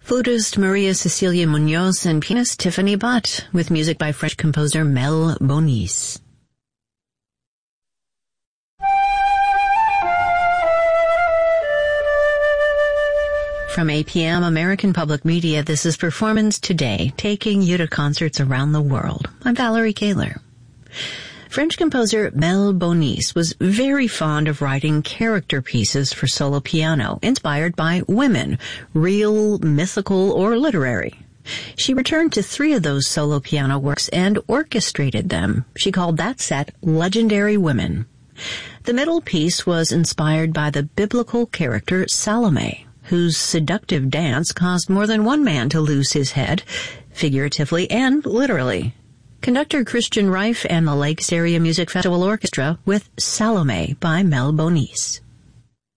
Flutist Maria Cecilia Munoz and pianist Tiffany Butt, with music by French composer Mel Bonis. From APM American Public Media, this is Performance Today, taking you to concerts around the world. I'm Valerie Kaler. French composer Mel Bonis was very fond of writing character pieces for solo piano, inspired by women, real, mythical, or literary. She returned to 3 of those solo piano works and orchestrated them. She called that set Legendary Women. The middle piece was inspired by the biblical character Salome, whose seductive dance caused more than one man to lose his head, figuratively and literally. Conductor Christian Reif and the Lakes Area Music Festival Orchestra with Salome by Mel Bonis.